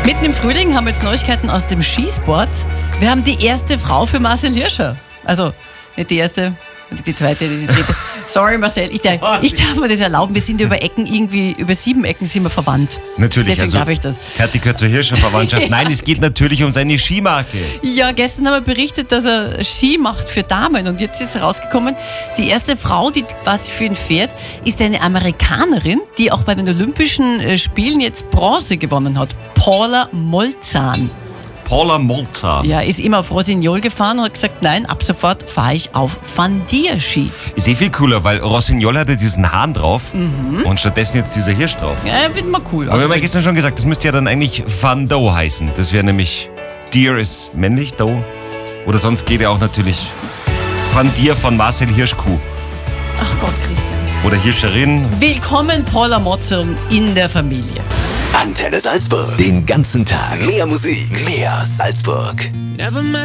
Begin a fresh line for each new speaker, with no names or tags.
Mitten im Frühling haben wir jetzt Neuigkeiten aus dem Skisport. Wir haben die erste Frau für Marcel Hirscher. Also nicht die erste, die zweite, die dritte. Sorry Marcel, ich darf mir das erlauben. Wir sind über Ecken irgendwie, über 7 Ecken sind wir verwandt.
Natürlich,
Deswegen darf ich das.
Kathi gehört zur Hirscher-Verwandtschaft. Nein, es geht natürlich um seine Skimarke.
Ja, gestern haben wir berichtet, dass er Ski macht für Damen. Und jetzt ist herausgekommen, die erste Frau, die quasi für ihn fährt, ist eine Amerikanerin, die auch bei den Olympischen Spielen jetzt Bronze gewonnen hat. Paula Molzahn.
Paula Molzahn.
Ja, ist immer auf Rossignol gefahren und hat gesagt, nein, ab sofort fahre ich auf Van Dier Ski.
Ist viel cooler, weil Rossignol hatte diesen Hahn drauf und stattdessen jetzt dieser Hirsch drauf.
Ja, wird mal cool.
Aber wir haben ja gestern schon gesagt, das müsste ja dann eigentlich Van Doe heißen. Das wäre nämlich, Deer ist männlich, Doe. Oder sonst geht ja auch natürlich Van Dier von Marcel Hirschkuh.
Ach Gott, Christian.
Oder Hirscherin.
Willkommen, Paula Molzahn, in der Familie.
Antenne Salzburg. Den ganzen Tag. Mehr Musik. Mehr Salzburg.